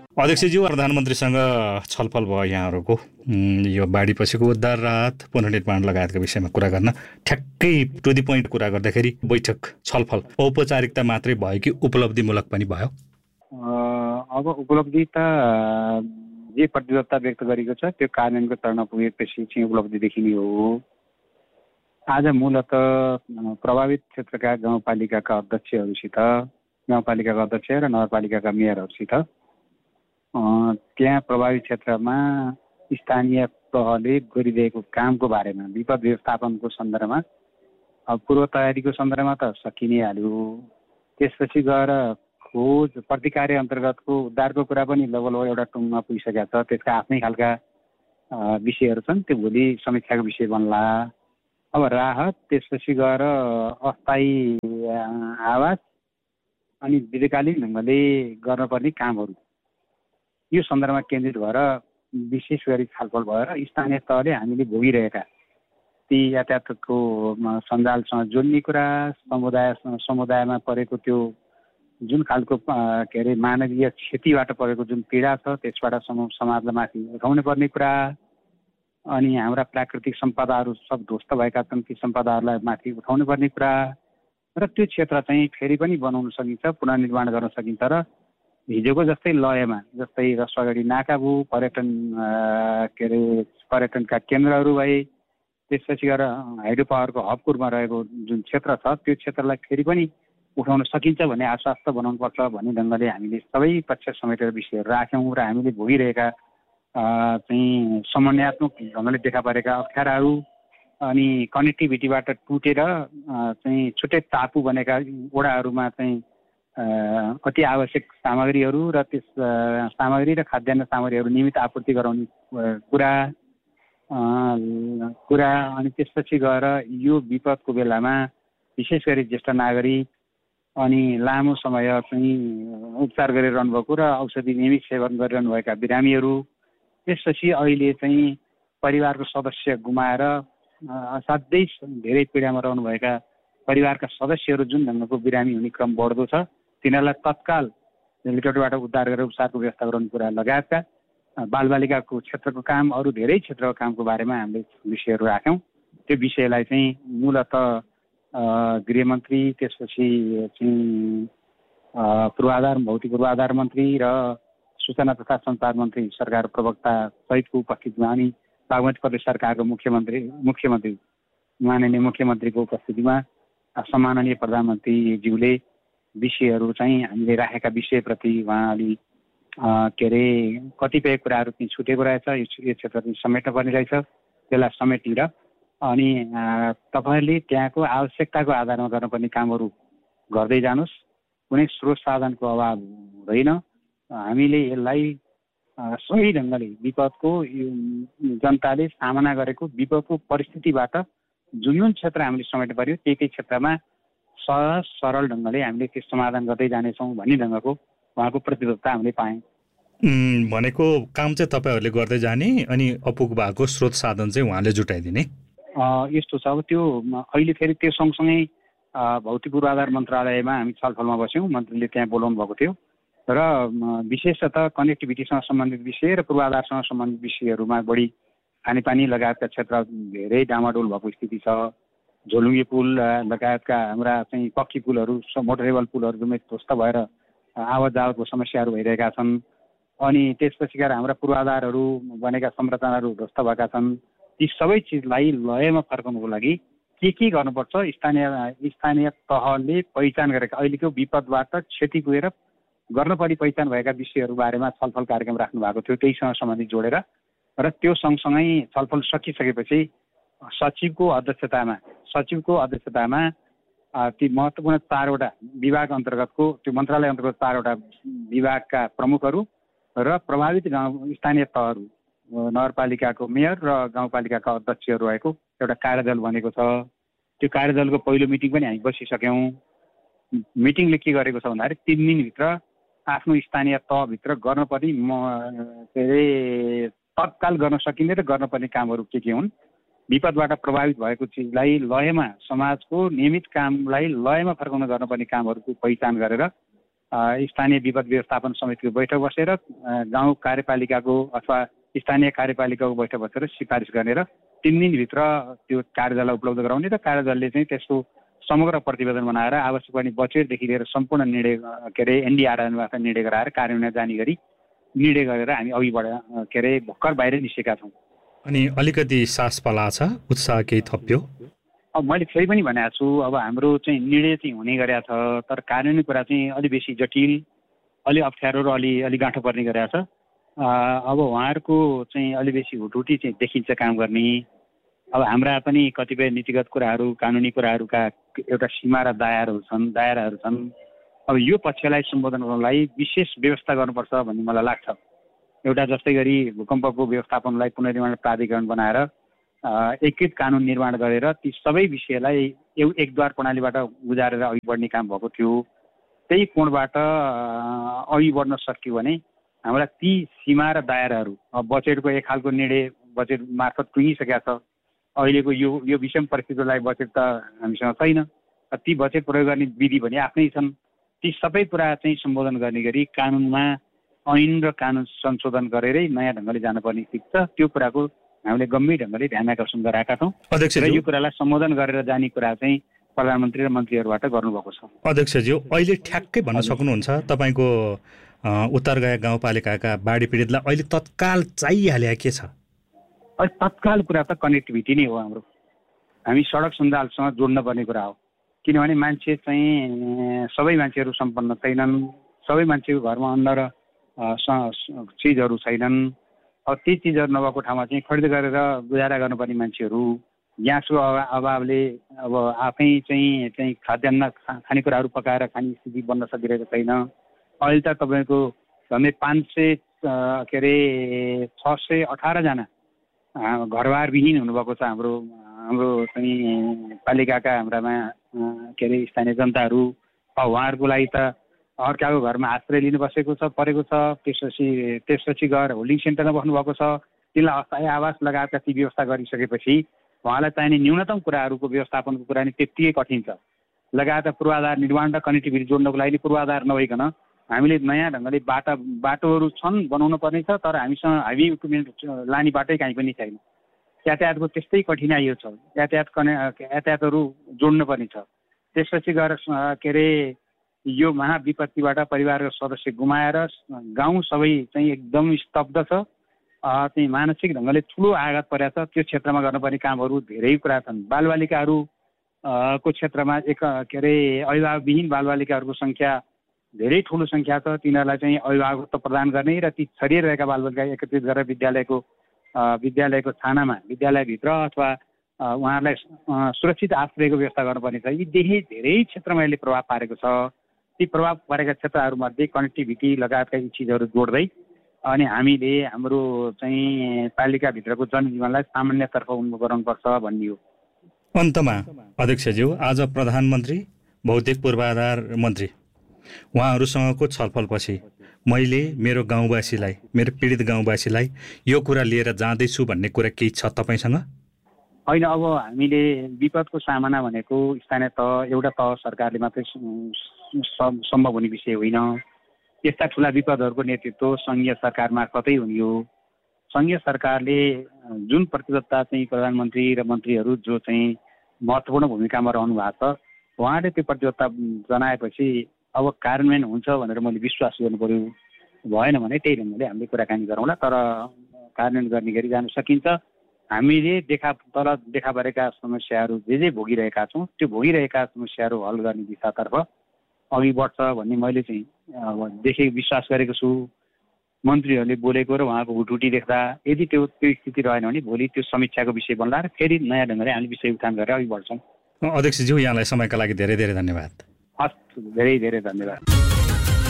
अध्यक्षज्यू, प्रधानमन्त्रीसँग छलफल भयो यहाँहरूको यो बाढीपछिको उद्धार राहत पुनर्निर्माण लगायतका विषयमा कुरा गर्न। ठ्याक्कै टु दी पोइन्ट कुरा गर्दाखेरि बैठक छलफल औपचारिकता मात्रै भयो कि उपलब्धिमूलक पनि भयो? अब उपलब्धि त जे प्रतिबद्धता व्यक्त गरेको छ त्यो कार्यान्वयनको चरणमा पुगेपछि चाहिँ उपलब्धि देखिने हो। आज मूलत प्रभावित क्षेत्रका गाउँपालिकाका अध्यक्षहरूसित, गाउँपालिकाका अध्यक्ष र नगरपालिकाका मेयरहरूसित त्यहाँ प्रभावित क्षेत्रमा स्थानीय तहले गरिरहेको कामको बारेमा, विपद व्यवस्थापनको सन्दर्भमा, पूर्व तयारीको सन्दर्भमा त सकिने हाल्यो। त्यसपछि गएर खोज प्रतिकार्य अन्तर्गतको उद्धारको कुरा पनि लगभग एउटा टुङमा पुगिसकेका छ। त्यसका आफ्नै खालका विषयहरू छन्, त्यो भोलि समीक्षाको विषय बन्ला। अब राहत, त्यसपछि गएर अस्थायी आवास अनि दीर्घकालीन ढङ्गले गर्नुपर्ने कामहरू, यो सन्दर्भमा केन्द्रित भएर विशेष गरी छलफल भएर स्थानीय तहले हामीले भोगिरहेका ती यातायातको सञ्जालसँग जोड्ने कुरा, समुदायमा परेको त्यो जुन खालको मानवीय क्षतिबाट परेको जुन पीडा छ त्यसबाट समाजलाई माथि उठाउनु पर्ने कुरा, अनि हाम्रा प्राकृतिक सम्पदाहरू सब ध्वस्त भएका छन्, ती सम्पदाहरूलाई माथि उठाउनु पर्ने कुरा र त्यो क्षेत्र चाहिँ फेरि पनि बनाउन सकिन्छ, पुनर्निर्माण गर्न सकिन्छ र हिजोको जस्तै लयमा, जस्तै रसुवागढी नाकाबु पर्यटनका केन्द्रहरू भए, त्यसपछि गएर हाइड्रो पावरको हबको रूपमा रहेको जुन क्षेत्र छ त्यो क्षेत्रलाई फेरि पनि उठाउन सकिन्छ भन्ने आश्वस्त बनाउनुपर्छ भन्ने ढङ्गले हामीले सबै पक्ष समेटेर विषयहरू राख्यौँ र हामीले भोगिरहेका चाहिँ समन्वयात्मक ढङ्गले देखा परेका अप्ठ्याराहरू अनि कनेक्टिभिटीबाट टुटेर चाहिँ छुट्टै टापु बनेका वडाहरूमा चाहिँ अति आवश्यक सामग्रीहरू र त्यस सामग्री र खाद्यान्न सामग्रीहरू नियमित आपूर्ति गराउने कुरा अनि त्यसपछि गएर यो विपदको बेलामा विशेष गरी ज्येष्ठ नागरिक अनि लामो समय चाहिँ उपचार गरिरहनु भएको र औषधि नियमित सेवन गरिरहनुभएका बिरामीहरू, त्यसपछि अहिले चाहिँ परिवारको सदस्य गुमाएर असाध्यै धेरै पीडामा रहनुभएका परिवारका सदस्यहरू जुन ढङ्गको बिरामी हुने क्रम बढ्दो छ तिनीहरूलाई तत्काल हेलिकप्टरबाट उद्धार गरेर उपचारको व्यवस्था गराउने कुरा लगायतका बालबालिकाको क्षेत्रको काम, अरू धेरै क्षेत्रको कामको बारेमा हामीले विषयहरू राख्यौँ। त्यो विषयलाई चाहिँ मूलत गृहमन्त्री, त्यसपछि चाहिँ भौतिक पूर्वाधार मन्त्री र सूचना तथा सञ्चार मन्त्री सरकार प्रवक्ता सहितको उपस्थितिमा अनि बागमती प्रदेश सरकारको मुख्यमन्त्री माननीय मुख्यमन्त्रीको उपस्थितिमा सम्माननीय प्रधानमन्त्रीज्यूले विषयहरू चाहिँ हामीले राखेका विषयप्रति उहाँले कतिपय कुराहरू चाहिँ छुटेको रहेछ, यो क्षेत्र चाहिँ समेट्न पर्ने रहेछ, त्यसलाई समेटेर अनि तपाईँहरूले त्यहाँको आवश्यकताको आधारमा गर्नुपर्ने कामहरू गर्दै जानुहोस्। कुनै स्रोत साधनको अभाव हुँदैन। हामीले यसलाई सही ढङ्गले विपदको जनताले सामना गरेको विपदको परिस्थितिबाट जुन क्षेत्र हामीले समेट्नु पर्यो त्यही क्षेत्रमा सहज सरल ढङ्गले हामीले त्यो समाधान गर्दै जानेछौँ भन्ने ढङ्गको उहाँको प्रतिबद्धता हामीले पायौँ। भनेको काम चाहिँ तपाईँहरूले गर्दै जाने अनि अपुग भएको स्रोत साधन चाहिँ उहाँले जुटाइदिने यस्तो छ। अब त्यो अहिले फेरि त्यो सँगसँगै भौतिक पूर्वाधार मन्त्रालयमा हामी छलफलमा बस्यौँ। मन्त्रीले त्यहाँ बोलाउनु भएको थियो र विशेषतः कनेक्टिभिटीसँग सम्बन्धित विषय र पूर्वाधारसँग सम्बन्धित विषयहरूमा बढी खानेपानी लगायतका क्षेत्र धेरै डामाडोल भएको स्थिति छ। झोलुङ्गे पुल लगायतका हाम्रा चाहिँ पक्की पुलहरू, मोटरेबल पुलहरू समेत ध्वस्त भएर आवत जावतको समस्याहरू भइरहेका छन्। अनि त्यसपछि गएर हाम्रा पूर्वाधारहरू बनेका संरचनाहरू ध्वस्त भएका छन्। ती सबै चिजलाई लयमा फर्काउनुको लागि के गर्नुपर्छ स्थानीय तहले पहिचान गरेका अहिलेको विपदबाट क्षति पुगेर गर्न पर्ने पहिचान भएका विषयहरू बारेमा छलफल कार्यक्रम राख्नु भएको थियो, त्यहीसँग सम्बन्धित जोडेर। र त्यो सँगसँगै छलफल सकिसकेपछि सचिवको अध्यक्षतामा ती महत्त्वपूर्ण 4वटा विभाग अन्तर्गतको त्यो मन्त्रालय अन्तर्गत 4वटा विभागका प्रमुखहरू र प्रभावित स्थानीय तहहरू, नगरपालिकाको मेयर र गाउँपालिकाका अध्यक्षहरू रहेको एउटा कार्यदल बनेको छ। त्यो कार्यदलको पहिलो मिटिङ पनि हामी बसिसक्यौँ। मिटिङले के गरेको छ भन्दाखेरि 3 दिनभित्र आफ्नो स्थानीय तहभित्र गर्नुपर्ने तत्काल गर्न सकिने र गर्नुपर्ने कामहरू के हुन्, विपदबाट प्रभावित भएको चिजलाई लयमा समाजको नियमित कामलाई लयमा फर्काउन गर्नुपर्ने कामहरूको पहिचान गरेर स्थानीय विपद व्यवस्थापन समितिको बैठक बसेर गाउँ कार्यपालिकाको अथवा स्थानीय कार्यपालिकाको बैठक बसेर सिफारिस गर्ने र 3 दिनभित्र त्यो कार्यदललाई उपलब्ध गराउने र कार्यदलले चाहिँ त्यसको समग्र प्रतिवेदन बनाएर आवश्यक पर्ने बजेटदेखि लिएर सम्पूर्ण निर्णय एनडीआरएमबाट निर्णय गराएर कार्यान्वयन जाने गरी निर्णय गरेर हामी अघि बढ भर्खर बाहिर निस्केका छौँ। अनि अलिकति सास पलाछ, उत्साह केही थप्यो? अब मैले फेरि पनि भनेको छु, अब हाम्रो चाहिँ निर्णय चाहिँ हुने गरेको छ, तर कार्यान्वयन कुरा चाहिँ अलि बेसी जटिल, अलि अप्ठ्यारो र अलि गाँठो पर्ने गरेको छ। अब उहाँहरूको चाहिँ अलि बेसी हुटहुटी चाहिँ देखिन्छ काम गर्ने। अब हाम्रा पनि कतिपय नीतिगत कुराहरू, कानुनी कुराहरूका एउटा सीमा र दायराहरू छन्। अब यो पक्षलाई सम्बोधन गर्नलाई विशेष व्यवस्था गर्नुपर्छ भन्ने मलाई लाग्छ। एउटा जस्तै गरी भूकम्पको व्यवस्थापनलाई पुनर्निर्माण प्राधिकरण बनाएर एकीकृत कानुन निर्माण गरेर ती सबै विषयलाई एकद्वार प्रणालीबाट गुजारेर अघि बढ्ने काम भएको थियो। त्यही कोणबाट अघि बढ्न सकियो भने हाम्रा ती सीमा र दायराहरू, बजेटको एक खालको निर्णय बजेट मार्फत टुङ्गिसकेका छ। अहिलेको यो विषम परिस्थितिलाई बजेट त हामीसँग छैन। ती बजेट प्रयोग गर्ने विधि भने आफ्नै छन्। ती सबै कुरा चाहिँ सम्बोधन गर्ने गरी कानुनमा ऐन र कानुन संशोधन गरेरै नयाँ ढङ्गले जानुपर्ने स्थिति छ। त्यो कुराको हामीले गम्भीर ढङ्गले ध्यान आकर्षण गराएका छौँ र यो कुरालाई सम्बोधन गरेर जाने कुरा चाहिँ प्रधानमन्त्री र मन्त्रीहरूबाट गर्नुभएको छ। अध्यक्षज्यू, अहिले ठ्याक्कै भन्न सक्नुहुन्छ तपाईँको उत्तरगया गाउँपालिकाका बाढी पीडितलाई अहिले तत्काल चाहिहाले के छ? अहिले तत्काल कुरा त कनेक्टिभिटी नै हो। हाम्रो हामी सडक सञ्जालसँग जोड्न पर्ने कुरा हो। किनभने मान्छे चाहिँ सबै मान्छेहरू सम्पन्न छैनन्, सबै मान्छेको घरमा अन्न र चिजहरू छैनन्। अब ती चिजहरू नभएको ठाउँमा चाहिँ खरिद गरेर गुजारा गर्नुपर्ने मान्छेहरू, ग्यासको अभावले अब आफै चाहिँ खाद्यान्न खानेकुराहरू पकाएर खाने स्थिति बन्न सकिरहेको छैन। अहिले त तपाईँको झन्डै 618 जना घरबारविहीन हुनुभएको छ हाम्रो चाहिँ पालिकाका हाम्रामा स्थानीय जनताहरू। उहाँहरूको लागि त अर्काको घरमा आश्रय लिनु बसेको छ परेको छ। त्यसपछि गएर होल्डिङ सेन्टरमा बस्नुभएको छ। तिनलाई अस्थायी आवास लगायतका ती व्यवस्था गरिसकेपछि उहाँलाई चाहिने न्यूनतम कुराहरूको व्यवस्थापनको कुरा नि त्यत्तिकै कठिन छ। लगायत पूर्वाधार निर्माण र कनेक्टिभिटी जोड्नको लागि पूर्वाधार नभइकन हामीले नयाँ ढङ्गले बाटोहरू छन्, बनाउनु पर्ने छ, तर हामीसँग हेभी इक्विपमेन्ट लाने बाटै कहीँ पनि छैन। यातायातको त्यस्तै कठिनाइहरू छ। यातायातहरू जोड्नु पर्ने छ। त्यसपछि गएर यो महाविपत्तिबाट परिवारको सदस्य गुमाएर गाउँ सबै चाहिँ एकदम स्तब्ध छ। चाहिँ मानसिक ढङ्गले ठुलो आघात परेको छ। त्यो क्षेत्रमा गर्नुपर्ने कामहरू धेरै कुरा छन्। बालबालिकाहरू को क्षेत्रमा अभिभावकविहीन बालबालिकाहरूको सङ्ख्या धेरै ठुलो सङ्ख्या छ। तिनीहरूलाई चाहिँ अभिभावकत्व प्रदान गर्ने र ती छरिरहेका बालबालिका एकत्रित गरेर विद्यालयको छानामा, विद्यालयभित्र अथवा उहाँहरूलाई सुरक्षित आश्रयको व्यवस्था गर्नुपर्ने छ। यी धेरै क्षेत्रमा यसले प्रभाव पारेको छ। ती प्रभाव परेका क्षेत्रहरूमध्ये कनेक्टिभिटी लगायतका यी चिजहरू जोड्दै अनि हामीले हाम्रो चाहिँ पालिकाभित्रको जनजीवनलाई सामान्यतर्फ उन्मुख गराउनुपर्छ भन्ने हो। अन्तमा अध्यक्षज्यू, आज प्रधानमन्त्री, भौतिक पूर्वाधार मन्त्री उहाँहरूसँगको छलफलपछि मैले मेरो गाउँवासीलाई, मेरो पीडित गाउँवासीलाई यो कुरा लिएर जाँदैछु भन्ने कुरा केही छ तपाईँसँग? होइन, अब हामीले विपदको सामना भनेको स्थानीय तह, एउटा तह सरकारले मात्रै सम्भव हुने विषय होइन। यस्ता ठुला विपदहरूको नेतृत्व सङ्घीय सरकार मार्फतै हुने हो। सङ्घीय सरकारले जुन प्रतिबद्धता चाहिँ प्रधानमन्त्री र मन्त्रीहरू जो चाहिँ महत्त्वपूर्ण भूमिकामा रहनु भएको छ, उहाँले त्यो प्रतिबद्धता जनाएपछि अब कार्यान्वयन हुन्छ भनेर मैले विश्वास गर्नु पर्यो। भएन भने त्यही ढङ्गले हामीले कुराकानी गरौँला, तर कार्यान्वयन गर्ने गरी जान सकिन्छ। हामीले तल देखा परेका समस्याहरू जे भोगिरहेका छौँ, त्यो भोगिरहेका समस्याहरू हल गर्ने दिशातर्फ अघि बढ्छ भन्ने मैले चाहिँ विश्वास गरेको छु। मन्त्रीहरूले बोलेको र उहाँको हुटहुटी देख्दा यदि त्यो स्थिति रहेन भने भोलि त्यो समीक्षाको विषय बन्ला र फेरि नयाँ ढङ्गले हामीले विषय उठान गरेर अघि बढ्छौँ। अध्यक्षज्यू, यहाँलाई समयका लागि धेरै धेरै धन्यवाद। हस्, धेरै धेरै धन्यवाद।